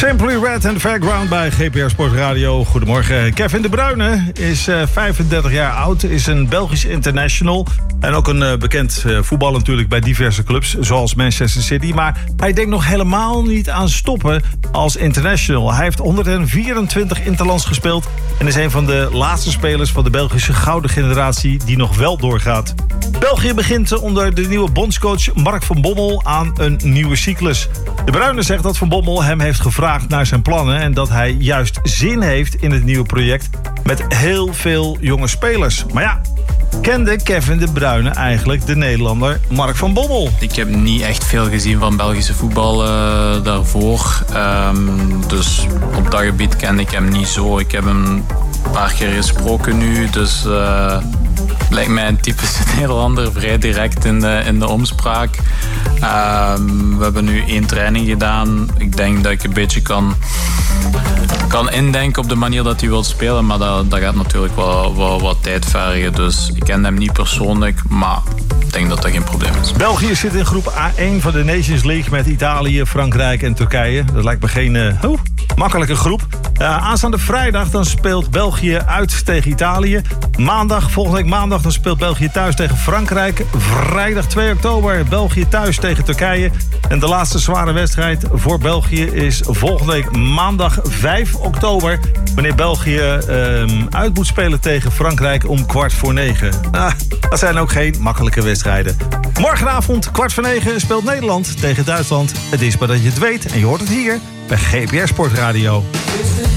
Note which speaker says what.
Speaker 1: Simply Red and Fairground bij GPR Sport Radio. Goedemorgen. Kevin De Bruyne is 35 jaar oud, is een Belgisch international. En ook een bekend voetballer natuurlijk bij diverse clubs, zoals Manchester City. Maar hij denkt nog helemaal niet aan stoppen als international. Hij heeft 124 interlands gespeeld en is een van de laatste spelers van de Belgische gouden generatie die nog wel doorgaat. België begint onder de nieuwe bondscoach Mark van Bommel aan een nieuwe cyclus. De Bruyne zegt dat Van Bommel hem heeft gevraagd naar zijn plannen en dat hij juist zin heeft in het nieuwe project met heel veel jonge spelers. Maar ja, kende Kevin De Bruyne eigenlijk de Nederlander Mark van Bommel?
Speaker 2: Ik heb niet echt veel gezien van Belgische voetbal daarvoor. Dus op dat gebied kende ik hem niet zo. Ik heb hem een paar keer gesproken nu, dus lijkt mij een typische Nederlander, vrij direct in de omspraak. We hebben nu 1 training gedaan. Ik denk dat ik een beetje kan indenken op de manier dat hij wil spelen, maar dat gaat natuurlijk wel wat tijd vergen. Dus ik ken hem niet persoonlijk, maar ik denk dat dat geen probleem is.
Speaker 1: België zit in groep A1 van de Nations League met Italië, Frankrijk en Turkije. Dat lijkt me geen makkelijke groep. Aanstaande vrijdag dan speelt België uit tegen Italië. Volgende week maandag dan speelt België thuis tegen Frankrijk. Vrijdag 2 oktober België thuis tegen Turkije. En de laatste zware wedstrijd voor België is volgende week maandag 5 oktober... wanneer België uit moet spelen tegen Frankrijk om 8:45. Dat zijn ook geen makkelijke wedstrijden. Morgenavond 8:45 speelt Nederland tegen Duitsland. Het is maar dat je het weet en je hoort het hier bij GPR Sport Radio.